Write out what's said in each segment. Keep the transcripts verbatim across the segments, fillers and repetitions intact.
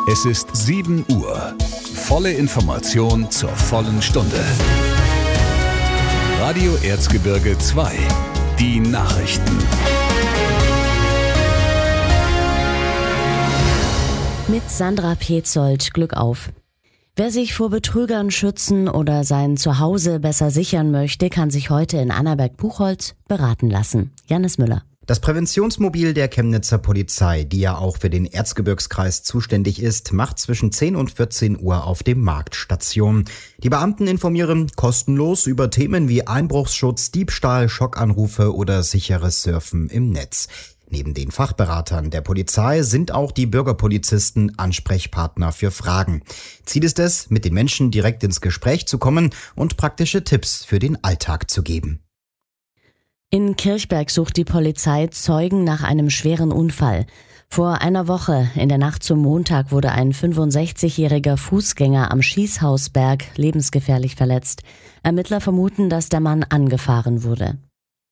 Es ist sieben Uhr. Volle Information zur vollen Stunde. Radio Erzgebirge zwei. Die Nachrichten. Mit Sandra Petzold, Glück auf. Wer sich vor Betrügern schützen oder sein Zuhause besser sichern möchte, kann sich heute in Annaberg-Buchholz beraten lassen. Janis Müller. Das Präventionsmobil der Chemnitzer Polizei, die ja auch für den Erzgebirgskreis zuständig ist, macht zwischen zehn und vierzehn Uhr auf dem Markt Station. Die Beamten informieren kostenlos über Themen wie Einbruchsschutz, Diebstahl, Schockanrufe oder sicheres Surfen im Netz. Neben den Fachberatern der Polizei sind auch die Bürgerpolizisten Ansprechpartner für Fragen. Ziel ist es, mit den Menschen direkt ins Gespräch zu kommen und praktische Tipps für den Alltag zu geben. In Kirchberg sucht die Polizei Zeugen nach einem schweren Unfall. Vor einer Woche, in der Nacht zum Montag, wurde ein fünfundsechzigjähriger Fußgänger am Schießhausberg lebensgefährlich verletzt. Ermittler vermuten, dass der Mann angefahren wurde.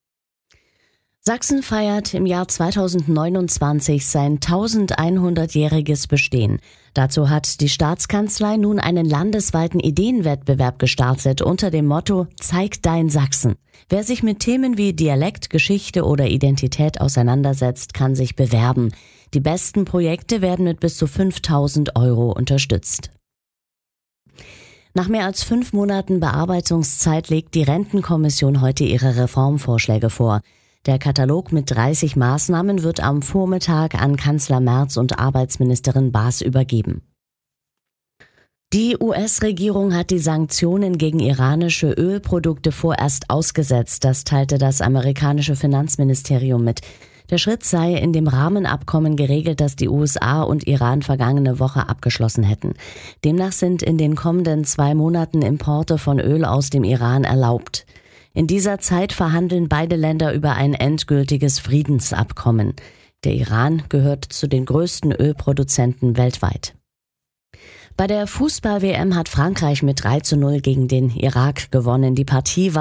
Sachsen feiert im Jahr zweitausendneunundzwanzig sein tausendeinhundertjähriges Bestehen. Dazu hat die Staatskanzlei nun einen landesweiten Ideenwettbewerb gestartet unter dem Motto »Zeig dein Sachsen«. Wer sich mit Themen wie Dialekt, Geschichte oder Identität auseinandersetzt, kann sich bewerben. Die besten Projekte werden mit bis zu fünftausend Euro unterstützt. Nach mehr als fünf Monaten Bearbeitungszeit legt die Rentenkommission heute ihre Reformvorschläge vor. Der Katalog mit dreißig Maßnahmen wird am Vormittag an Kanzler Merz und Arbeitsministerin Baas übergeben. Die U S-Regierung hat die Sanktionen gegen iranische Ölprodukte vorerst ausgesetzt, das teilte das amerikanische Finanzministerium mit. Der Schritt sei in dem Rahmenabkommen geregelt, das die U S A und Iran vergangene Woche abgeschlossen hätten. Demnach sind in den kommenden zwei Monaten Importe von Öl aus dem Iran erlaubt. In dieser Zeit verhandeln beide Länder über ein endgültiges Friedensabkommen. Der Iran gehört zu den größten Ölproduzenten weltweit. Bei der Fußball-W M hat Frankreich mit drei zu null gegen den Irak gewonnen. Die Partie war